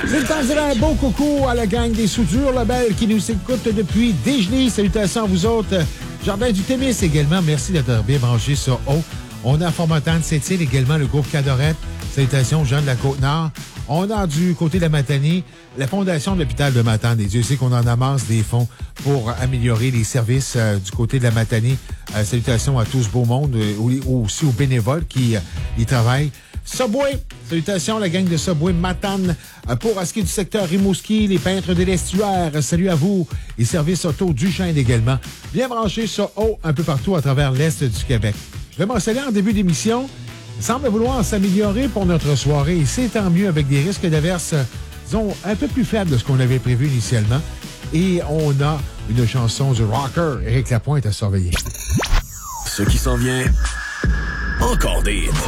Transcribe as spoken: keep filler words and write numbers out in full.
C'est le temps de dire un beau coucou à la gang des Soudures Lebel qui nous écoute depuis Dégelé. Salutations à vous autres. Jardin du Témis également. Merci d'être bien branché sur O. On a Formontane, Sept-Îles également, le groupe Cadorette. Salutations aux gens de la Côte-Nord. On a du côté de la Matanie, la Fondation de l'hôpital de Matane. Et Dieu sait qu'on en amasse des fonds pour améliorer les services euh, du côté de la Matanie. Euh, salutations à tout ce beau monde, euh, aussi aux bénévoles qui euh, y travaillent. Subway, salutations à la gang de Subway Matane. Euh, pour ce qui est du secteur Rimouski, les peintres de l'estuaire, salut à vous. Et services auto du Chêne également. Bien branchés sur O un peu partout à travers l'Est du Québec. Je vais mentionner en début d'émission, il semble vouloir s'améliorer pour notre soirée et c'est tant mieux avec des risques d'averses, disons, un peu plus faibles de ce qu'on avait prévu initialement. Et on a une chanson du rocker Éric Lapointe à surveiller. Ce qui s'en vient, encore des